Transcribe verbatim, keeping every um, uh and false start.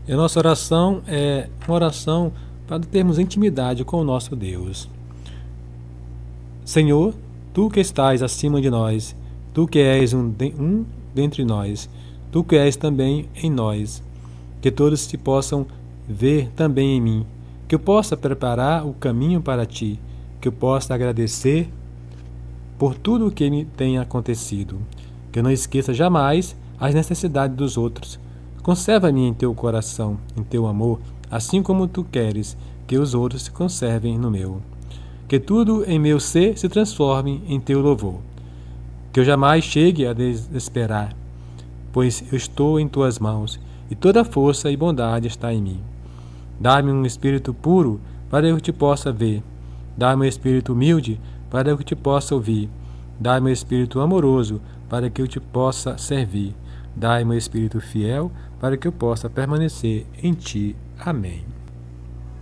E a nossa oração é uma oração para termos intimidade com o nosso Deus. Senhor, Tu que estás acima de nós, Tu que és um, de, um dentre nós, Tu que és também em nós, que todos te possam ver também em mim, que eu possa preparar o caminho para Ti, que eu possa agradecer por tudo o que me tem acontecido, que eu não esqueça jamais as necessidades dos outros. Conserva-me em Teu coração, em Teu amor, assim como Tu queres que os outros se conservem no meu. Que tudo em meu ser se transforme em Teu louvor. Que eu jamais chegue a desesperar, pois eu estou em Tuas mãos, e toda força e bondade está em mim. Dá-me um espírito puro para que eu Te possa ver. Dá-me um espírito humilde para que eu Te possa ouvir. Dá-me um espírito amoroso para que eu Te possa servir. Dai-me um espírito fiel para que eu possa permanecer em Ti. Amém.